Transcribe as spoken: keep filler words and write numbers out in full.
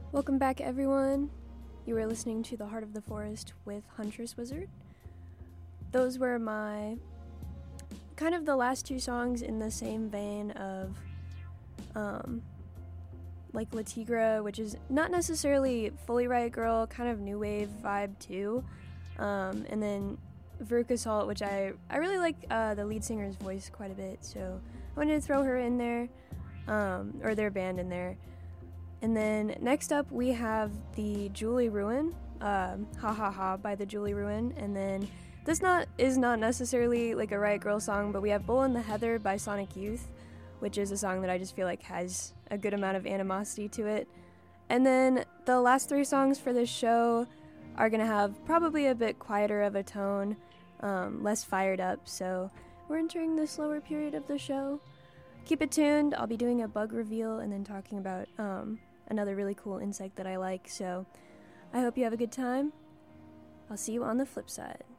Welcome back, everyone. You were listening to The Heart of the Forest with Huntress Wizard. Those were my kind of the last two songs in the same vein of um, like La Tigra, which is not necessarily fully Riot Girl, kind of new wave vibe too. Um, and then Veruca Salt, which I, I really like uh, the lead singer's voice quite a bit, so I wanted to throw her in there, um, or their band in there. And then next up we have the Julie Ruin, um, Ha Ha Ha by the Julie Ruin, and then this not is not necessarily like a Riot Girl song, but we have Bull in the Heather by Sonic Youth, which is a song that I just feel like has a good amount of animosity to it. And then the last three songs for this show are going to have probably a bit quieter of a tone, um, less fired up, so we're entering the slower period of the show. Keep it tuned. I'll be doing a bug reveal and then talking about um, another really cool insect that I like, so I hope you have a good time. I'll see you on the flip side.